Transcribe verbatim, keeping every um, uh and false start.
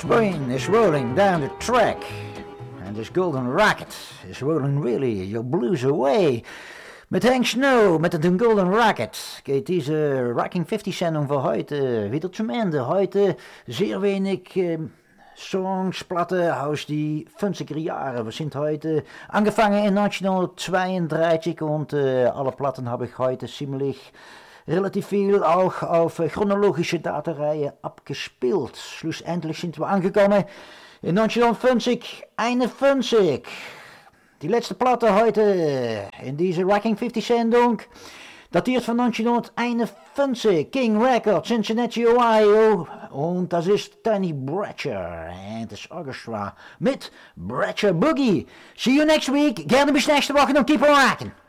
train is rolling down the track, and this golden rocket is rolling really your blues away. Mit Hank Snow, mit dem Golden Rocket, geht diese Rocking fifty Sendung für heute wieder zum Ende. Heute sehr wenig äh, Songs, Platten aus die fünfziger Jahre. Wir sind heute angefangen in neunzehnhundertzweiunddreißig und äh, alle Platten habe ich heute ziemlich relativ viel auch auf äh, chronologische Datenreihe abgespielt. Schlussendlich sind wir angekommen in neunzehnhundertfünfzig, einundfünfzig. Die letzte Platte heute in dieser Rocking fifty Sendung datiert von neunzehnhunderteinundfünfzig, King Records, Cincinnati, Ohio, und das ist Tony Bradsher and das Orchestra mit Bradsher Boogie. See you next week, gerne bis nächste Woche und keep on rocking.